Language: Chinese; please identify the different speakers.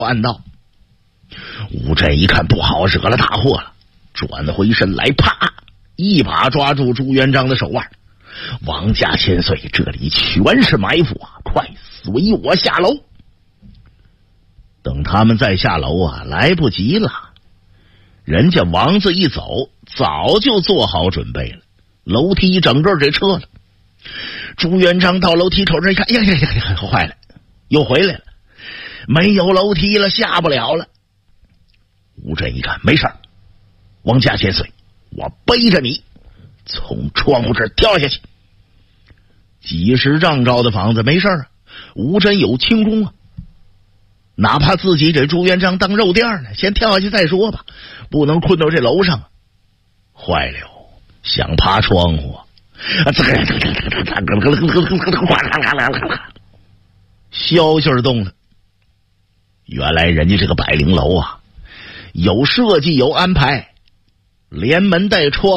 Speaker 1: 暗道。吴震一看不好，惹了大祸了，转回身来，啪一把抓住朱元璋的手腕。王家千岁，这里全是埋伏啊，快随我下楼。等他们再下楼啊，来不及了，人家王子一走早就做好准备了，楼梯整个给撤了。朱元璋到楼梯口这一看，呀，坏了，又回来了，没有楼梯了，下不了了。吴震一看，没事儿，王家千岁，我背着你从窗户这儿跳下去。几十丈高的房子没事啊，吴震有轻功啊，哪怕自己给朱元璋当肉垫呢，先跳下去再说吧，不能困到这楼上。坏了，想爬窗户啊，消息儿动了。原来人家这个百灵楼啊，有设计有安排，连门带窗